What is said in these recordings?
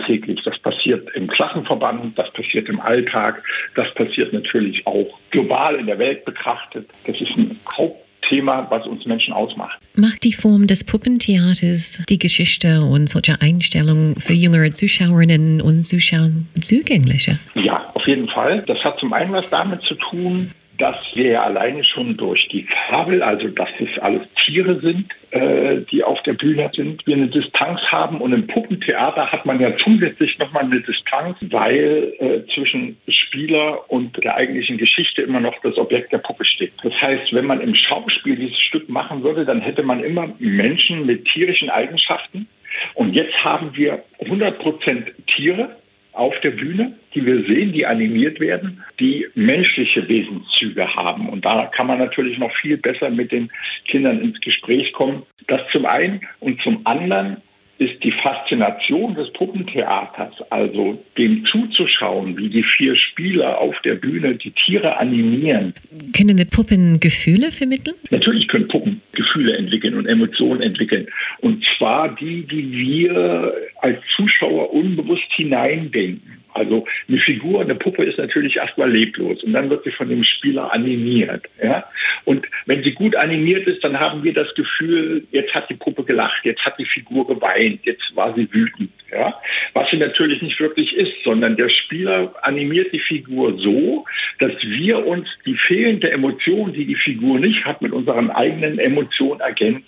alltäglich. Das passiert im Klassenverband, das passiert im Alltag, das passiert natürlich auch global in der Welt betrachtet. Das ist ein Hauptthema, was uns Menschen ausmacht. Macht die Form des Puppentheaters die Geschichte und solche Einstellungen für jüngere Zuschauerinnen und Zuschauer zugänglicher? Ja, auf jeden Fall. Das hat zum einen was damit zu tun, dass wir ja alleine schon durch die Fabel, also dass es alles Tiere sind, die auf der Bühne sind, wir eine Distanz haben. Und im Puppentheater hat man ja zusätzlich nochmal eine Distanz, weil zwischen Spieler und der eigentlichen Geschichte immer noch das Objekt der Puppe steht. Das heißt, wenn man im Schauspiel dieses Stück machen würde, dann hätte man immer Menschen mit tierischen Eigenschaften. Und jetzt haben wir 100% Tiere auf der Bühne, die wir sehen, die animiert werden, die menschliche Wesenszüge haben. Und da kann man natürlich noch viel besser mit den Kindern ins Gespräch kommen. Das zum einen. Und zum anderen ist die Faszination des Puppentheaters, also dem zuzuschauen, wie die 4 Spieler auf der Bühne die Tiere animieren. Können die Puppen Gefühle vermitteln? Natürlich können Puppen Gefühle entwickeln und Emotionen entwickeln. Und zwar die wir als Zuschauer unbewusst hineindenken. Also eine Figur, eine Puppe ist natürlich erstmal leblos und dann wird sie von dem Spieler animiert. Ja? Und wenn sie gut animiert ist, dann haben wir das Gefühl, jetzt hat die Puppe gelacht, jetzt hat die Figur geweint, jetzt war sie wütend. Ja? Was sie natürlich nicht wirklich ist, sondern der Spieler animiert die Figur so, dass wir uns die fehlende Emotion, die die Figur nicht hat, mit unseren eigenen Emotionen ergänzen.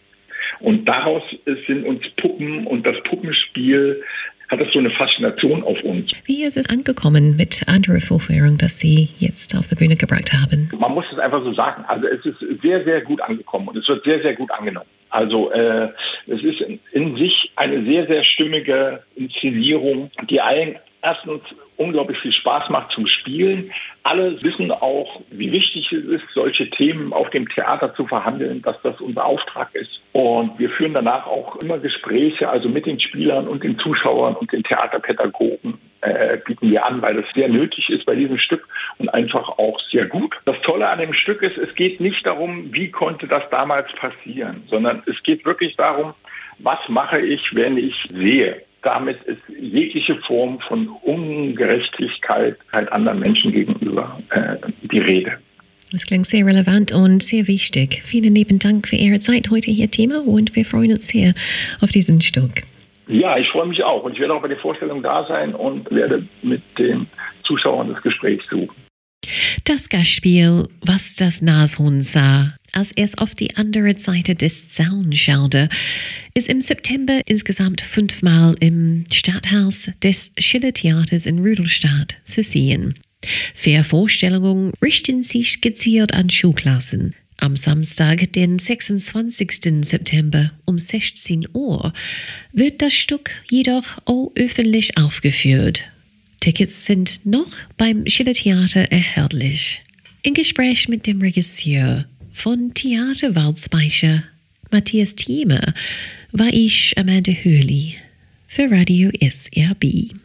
Und daraus sind uns Puppen und das Puppenspiel hat das so eine Faszination auf uns. Wie ist es angekommen mit anderer Vorführung, das Sie jetzt auf der Bühne gebracht haben? Man muss es einfach so sagen. Also es ist sehr, sehr gut angekommen und es wird sehr, sehr gut angenommen. Also es ist in sich eine sehr, sehr stimmige Inszenierung, die allen erstens unglaublich viel Spaß macht zum Spielen. Alle wissen auch, wie wichtig es ist, solche Themen auf dem Theater zu verhandeln, dass das unser Auftrag ist. Und wir führen danach auch immer Gespräche, also mit den Spielern und den Zuschauern und den Theaterpädagogen bieten wir an, weil das sehr nötig ist bei diesem Stück und einfach auch sehr gut. Das Tolle an dem Stück ist, es geht nicht darum, wie konnte das damals passieren, sondern es geht wirklich darum, was mache ich, wenn ich sehe. Damit ist jegliche Form von Ungerechtigkeit halt anderen Menschen gegenüber die Rede. Das klingt sehr relevant und sehr wichtig. Vielen lieben Dank für Ihre Zeit heute hier Thema und wir freuen uns sehr auf diesen Stück. Ja, ich freue mich auch und ich werde auch bei der Vorstellung da sein und werde mit den Zuschauern das Gespräch suchen. Das Gastspiel Was das Nashorn sah, als es auf die andere Seite des Zauns schaute, ist im September insgesamt 5-mal im Stadthaus des Schillertheaters in Rudolstadt zu sehen. 4 Vorstellungen richten sich gezielt an Schulklassen. Am Samstag, den 26. September um 16 Uhr, wird das Stück jedoch auch öffentlich aufgeführt. Tickets sind noch beim Schillertheater erhältlich. Im Gespräch mit dem Regisseur von Theater Waldspeicher, Matthias Thieme, war ich Amanda Hurley für Radio SRB.